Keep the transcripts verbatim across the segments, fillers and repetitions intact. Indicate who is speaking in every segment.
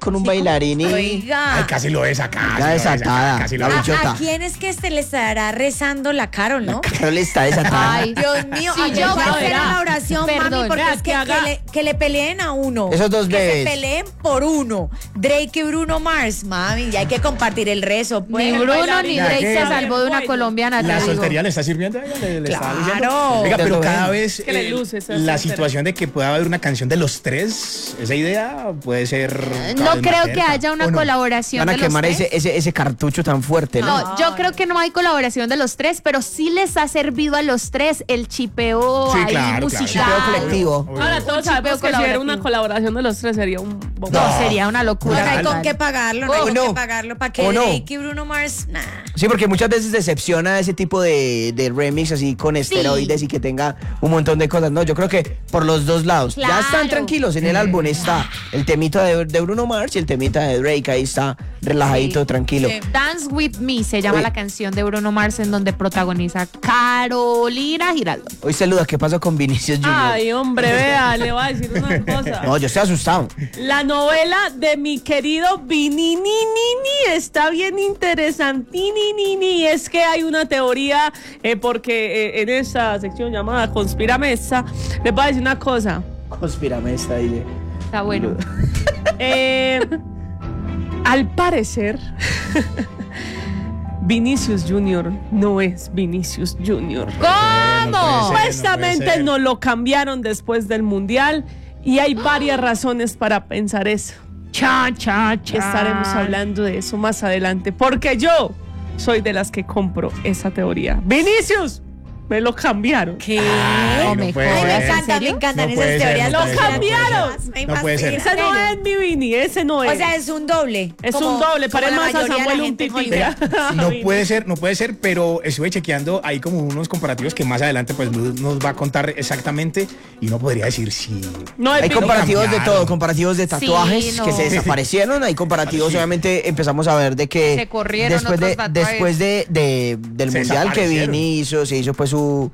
Speaker 1: con un bailarín y...
Speaker 2: Oiga.
Speaker 3: Ay, casi lo es acá.
Speaker 1: Ya desatada.
Speaker 3: Casi
Speaker 1: La
Speaker 3: lo es.
Speaker 1: bichota.
Speaker 2: ¿A, ¿A quién es que se le estará rezando la Carol, no?
Speaker 1: Carol está desatada.
Speaker 4: Ay,
Speaker 2: Dios mío,
Speaker 4: Sí,
Speaker 2: ayer
Speaker 4: yo,
Speaker 2: fue a hacer
Speaker 4: verá.
Speaker 2: la oración,
Speaker 4: Perdón,
Speaker 2: mami, porque
Speaker 4: vea,
Speaker 2: es que,
Speaker 4: que haga-
Speaker 2: que, le, que le peleen a uno.
Speaker 1: Esos dos
Speaker 2: que
Speaker 1: bebés.
Speaker 2: se peleen por uno. Drake y Bruno Mars, mami, y hay que compartir el rezo. Pues.
Speaker 4: Ni Bruno ni
Speaker 3: Ya
Speaker 4: Drake
Speaker 3: que-
Speaker 4: se salvó de una
Speaker 5: Bueno.
Speaker 4: colombiana, te
Speaker 3: La
Speaker 4: digo.
Speaker 3: soltería le está sirviendo a ella, le, le está
Speaker 2: Claro.
Speaker 3: diciendo. Oiga, pero cada vez
Speaker 5: Que le
Speaker 3: eh,
Speaker 5: luce ser
Speaker 3: la
Speaker 5: soltera.
Speaker 3: situación de que pueda haber una canción de los tres, esa idea puede ser. cada
Speaker 4: No
Speaker 3: vez más
Speaker 4: creo que
Speaker 3: cerca,
Speaker 4: haya una
Speaker 3: ¿o no?
Speaker 4: colaboración
Speaker 1: Van a
Speaker 4: de los
Speaker 1: quemar
Speaker 4: tres.
Speaker 1: ese, ese, ese cartucho tan fuerte, ¿no?
Speaker 4: No, yo creo que no hay colaboración de los tres, pero sí les ha servido a los tres el chipeo
Speaker 3: Sí,
Speaker 4: ahí
Speaker 3: claro,
Speaker 4: musical.
Speaker 1: Chipeo
Speaker 3: claro.
Speaker 1: colectivo.
Speaker 3: Obvio, obvio.
Speaker 5: Ahora todos
Speaker 4: Un chipeo
Speaker 5: sabemos que si era
Speaker 4: colaborativo.
Speaker 5: una colaboración de los tres sería un bombo.
Speaker 4: No, sería una
Speaker 2: No,
Speaker 4: locura.
Speaker 2: no hay
Speaker 1: Claro.
Speaker 2: con qué pagarlo, no hay
Speaker 1: O
Speaker 2: con
Speaker 1: no.
Speaker 2: qué pagarlo. ¿Para que
Speaker 1: O no.
Speaker 2: Drake y Bruno Mars? Nah.
Speaker 1: Sí, porque muchas veces decepciona ese tipo de, de remix así con esteroides y que tenga un montón de cosas. No, yo creo que por los dos lados. Ya
Speaker 4: Claro.
Speaker 1: están tranquilos. En el álbum está el temita de, de Bruno Mars y el temita de Drake. Ahí está relajadito,
Speaker 4: Sí.
Speaker 1: tranquilo.
Speaker 2: Sí.
Speaker 4: Dance With Me se llama
Speaker 1: Oye.
Speaker 4: la canción de Bruno Mars en donde protagoniza Carolina Giraldo.
Speaker 1: Hoy saluda, ¿qué pasó con Vinicius Junior?
Speaker 5: Ay, hombre, vea, le voy a decir una cosa.
Speaker 1: No, yo estoy asustado.
Speaker 5: La novela de mi querido Vininini está bien interesantinini. Es que hay una teoría, eh, porque eh, en esa sección llamada Conspiramesa, les voy a decir una cosa.
Speaker 1: Conspírame esta, dile.
Speaker 4: Está bueno.
Speaker 5: Eh, al parecer, Vinicius Junior no es Vinicius Junior.
Speaker 4: ¿Cómo?
Speaker 5: Supuestamente
Speaker 3: ser.
Speaker 5: no lo cambiaron después del Mundial y hay varias razones para pensar eso.
Speaker 4: Cha, cha,
Speaker 5: Y
Speaker 4: cha.
Speaker 5: estaremos hablando de eso más adelante, porque yo soy de las que compro esa teoría. Vinicius, me lo cambiaron.
Speaker 2: ¿Qué?
Speaker 3: Ay,
Speaker 4: No
Speaker 3: no
Speaker 4: me
Speaker 3: puede
Speaker 2: Ay, me
Speaker 3: ser.
Speaker 4: jodas, ¿en
Speaker 2: encanta, me
Speaker 4: serio?
Speaker 2: encantan
Speaker 3: No
Speaker 2: esas
Speaker 3: puede ser,
Speaker 2: teorías.
Speaker 3: no
Speaker 5: ¡Lo
Speaker 3: puede ser.
Speaker 5: cambiaron!
Speaker 2: Me
Speaker 3: No puede ser.
Speaker 2: fascina.
Speaker 5: Ese no es mi Vini, ese no es.
Speaker 2: O sea, es un doble.
Speaker 5: Es
Speaker 2: como-
Speaker 5: un doble,
Speaker 2: como
Speaker 5: parece
Speaker 2: la
Speaker 5: más a
Speaker 2: mayoría de la
Speaker 5: Samuel un
Speaker 2: gente en
Speaker 5: titita.
Speaker 2: Hollywood.
Speaker 3: No puede ser, no puede ser, pero estuve chequeando ahí como unos comparativos que más adelante pues Luz nos va a contar exactamente y no podría decir si.
Speaker 5: No es
Speaker 1: Hay
Speaker 5: Vini.
Speaker 1: comparativos de
Speaker 3: cambiaron.
Speaker 1: todo, comparativos de tatuajes
Speaker 4: Sí, no.
Speaker 1: que se desaparecieron, hay comparativos,
Speaker 3: Sí.
Speaker 1: obviamente empezamos a ver de que
Speaker 4: Se corrieron
Speaker 1: después de,
Speaker 4: otros tatuajes.
Speaker 1: después de, de- del
Speaker 3: Se
Speaker 1: mundial que
Speaker 3: desaparecieron.
Speaker 1: Vini hizo, se hizo pues su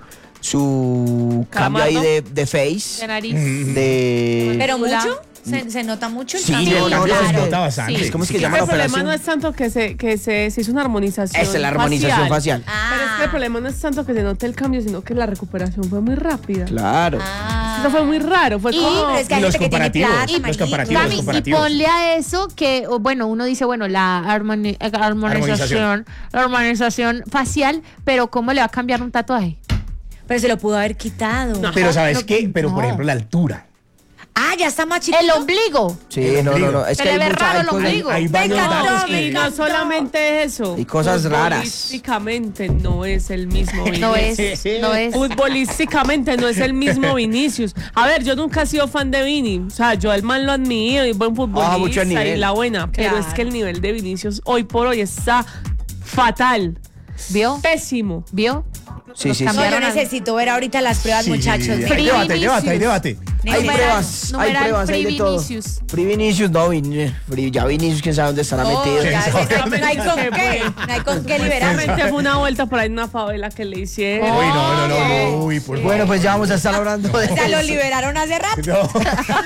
Speaker 1: su cambio ahí
Speaker 5: Calamardo.
Speaker 1: de, de face,
Speaker 4: De nariz.
Speaker 1: de
Speaker 2: Pero
Speaker 4: Hola.
Speaker 2: mucho, se, se nota mucho el
Speaker 1: Sí,
Speaker 2: cambio.
Speaker 1: no, no,
Speaker 3: cambio
Speaker 1: no,
Speaker 3: se
Speaker 1: no.
Speaker 3: nota bastante.
Speaker 4: Sí.
Speaker 1: ¿Cómo es que
Speaker 3: Sí,
Speaker 1: llama
Speaker 5: El
Speaker 1: la
Speaker 5: problema
Speaker 1: operación?
Speaker 5: no es tanto que se, que se, se hizo una armonización.
Speaker 1: Esa es la armonización facial.
Speaker 5: Pero es que el problema no es tanto que se note el cambio, sino que la recuperación fue muy rápida.
Speaker 1: Claro.
Speaker 2: Ah.
Speaker 5: Eso fue muy raro. Fue
Speaker 4: Y-
Speaker 5: como.
Speaker 2: Pero es que hay
Speaker 3: Y los
Speaker 2: gente que tiene
Speaker 3: comparativos,
Speaker 2: plata,
Speaker 3: los
Speaker 2: manito.
Speaker 3: comparativos,
Speaker 4: Cami,
Speaker 3: los
Speaker 4: y
Speaker 3: comparativos.
Speaker 4: ponle a eso que, o bueno, uno dice, bueno, la armoni- eh, armonización, la armonización facial, pero ¿cómo le va a cambiar un tatuaje?
Speaker 2: Pero se lo pudo haber quitado.
Speaker 3: Pero ¿sabes
Speaker 4: no,
Speaker 3: qué? Pero por
Speaker 4: no.
Speaker 3: ejemplo la altura.
Speaker 2: Ah, ya está más chiquito.
Speaker 4: El ombligo.
Speaker 1: Sí,
Speaker 3: El
Speaker 1: no, no,
Speaker 3: ombligo.
Speaker 1: no, es
Speaker 4: Se
Speaker 1: que
Speaker 4: le
Speaker 1: hay
Speaker 4: ve
Speaker 1: muchas
Speaker 4: raro
Speaker 1: hay
Speaker 4: el
Speaker 1: cosas-
Speaker 4: ombligo.
Speaker 3: Hay varios
Speaker 2: encantó,
Speaker 3: datos
Speaker 2: me
Speaker 3: que-
Speaker 5: Y no solamente eso.
Speaker 1: Y cosas raras.
Speaker 5: Futbolísticamente no es el mismo Vinicius.
Speaker 4: No es, no es.
Speaker 5: Futbolísticamente no es el mismo Vinicius. A ver, yo nunca he sido fan de Vini. O sea, yo al man lo admiro y buen futbolista
Speaker 1: mucho
Speaker 5: y
Speaker 1: nivel.
Speaker 5: la buena. Pero
Speaker 2: Claro.
Speaker 5: es que el nivel de Vinicius hoy por hoy está fatal.
Speaker 4: ¿Vio?
Speaker 5: Pésimo.
Speaker 4: ¿Vio?
Speaker 1: Sí, sí, sí.
Speaker 2: No, yo
Speaker 4: Cambiaron a-
Speaker 2: necesito ver ahorita las pruebas,
Speaker 3: Sí,
Speaker 2: muchachos.
Speaker 3: hay
Speaker 4: Free
Speaker 3: debate, hay debate, hay
Speaker 4: Vinicius.
Speaker 3: debate.
Speaker 1: Hay
Speaker 4: Numeral-
Speaker 1: pruebas, hay
Speaker 4: numeral
Speaker 1: pruebas, hay
Speaker 4: Free
Speaker 1: de todo.
Speaker 4: Vinicius.
Speaker 1: Free Vinicius, no, Vin- Free- ya Vinicius, quién sabe dónde estará
Speaker 2: No,
Speaker 1: metido.
Speaker 2: ya,
Speaker 3: sabe?
Speaker 2: no hay- no hay con qué, no hay con qué liberarme.
Speaker 5: Realmente fue una vuelta por ahí en una favela que le hicieron.
Speaker 3: Uy, no, no, no, no, uy, por
Speaker 1: Bueno, pues ya vamos a estar hablando de
Speaker 2: O sea, lo
Speaker 1: eso.
Speaker 2: liberaron hace rato.
Speaker 3: favor.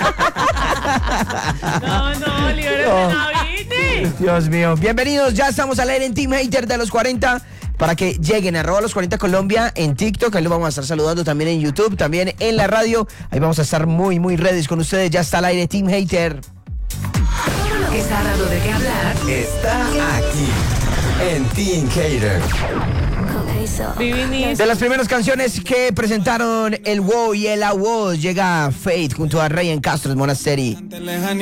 Speaker 5: No, no, liberen a Vini.
Speaker 1: Dios mío. Bienvenidos, ya estamos al aire en Team Hater de los cuarenta. Para que lleguen a arroba los cuarenta Colombia en TikTok, ahí los vamos a estar saludando también en YouTube, también en la radio. Ahí vamos a estar muy, muy ready con ustedes. Ya está al aire Team Hater.
Speaker 6: Todo lo que está dando de qué hablar está aquí en Teen Hater.
Speaker 5: Vini.
Speaker 1: De las primeras canciones que presentaron el WoW y el A W O, llega Fate junto a Ryan Castro, el Monasteri.